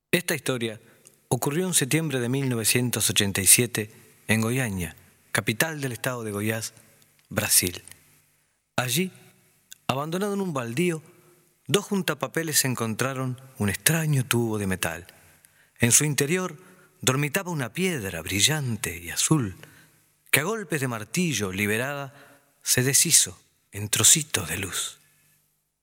Esta historia ocurrió en septiembre de 1987 en Goiânia, capital del estado de Goiás, Brasil. Allí, abandonado en un baldío, dos juntapapeles encontraron un extraño tubo de metal. En su interior dormitaba una piedra brillante y azul que a golpes de martillo liberada se deshizo en trocitos de luz.